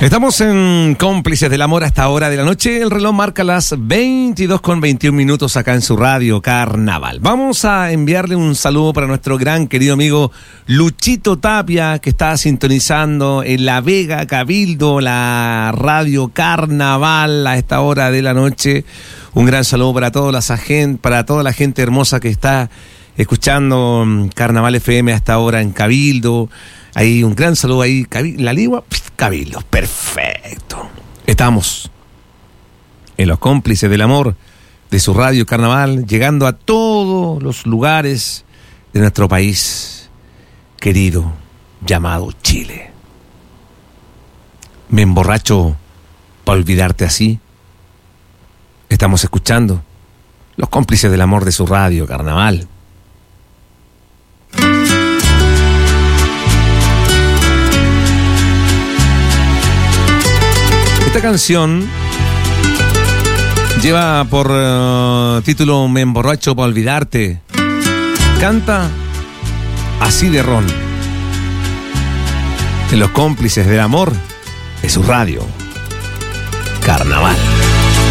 Estamos en Cómplices del Amor a esta hora de la noche. El reloj marca las 22:21 acá en su radio Carnaval. Vamos a enviarle un saludo para nuestro gran querido amigo Luchito Tapia, que está sintonizando en La Vega, Cabildo, la radio Carnaval a esta hora de la noche. Un gran saludo para toda la gente hermosa que está escuchando Carnaval FM a esta hora en Cabildo. Ahí un gran saludo ahí, La Ligua, Cabildo, perfecto. Estamos en los Cómplices del Amor de su radio Carnaval, llegando a todos los lugares de nuestro país querido, llamado Chile. Me emborracho para olvidarte así. Estamos escuchando los Cómplices del Amor de su radio Carnaval. Esta canción lleva por título Me emborracho para olvidarte. Canta Así de Ron en los Cómplices del Amor de su radio Carnaval.